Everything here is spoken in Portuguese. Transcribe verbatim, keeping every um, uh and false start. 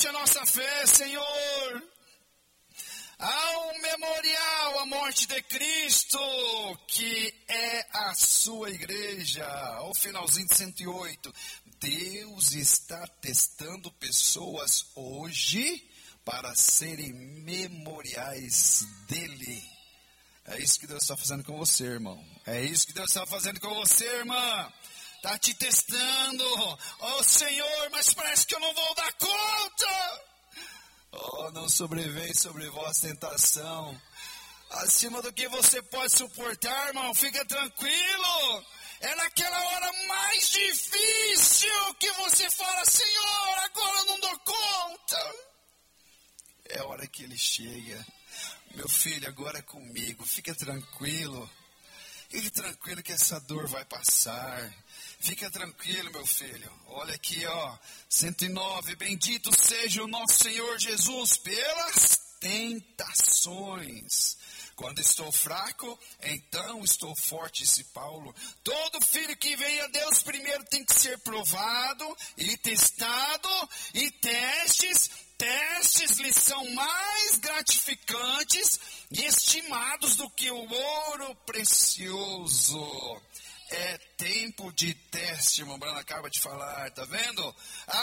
forte a nossa fé, Senhor. Há um memorial à morte de Cristo, que é a sua igreja. Ao finalzinho de cento e oito. Deus está testando pessoas hoje para serem memoriais dele. É isso que Deus está fazendo com você, irmão. É isso que Deus está fazendo com você, irmã. Está te testando. Oh, Senhor, mas parece que eu não vou dar conta. Oh, não sobreveio sobre vós tentação acima do que você pode suportar, irmão. Fica tranquilo. É naquela hora mais difícil que você fala: Senhor, agora eu não dou conta. É a hora que ele chega. Meu filho, agora é comigo. Fica tranquilo. Fique tranquilo que essa dor vai passar. Fica tranquilo, meu filho. Olha aqui, ó. cento e nove. Bendito seja o nosso Senhor Jesus pelas tentações. Quando estou fraco, então estou forte, disse Paulo. Todo filho que vem a Deus primeiro tem que ser provado e testado. E testes, testes lhes são mais gratificantes e estimados do que o ouro precioso. É tempo de teste, irmão Brano acaba de falar, tá vendo?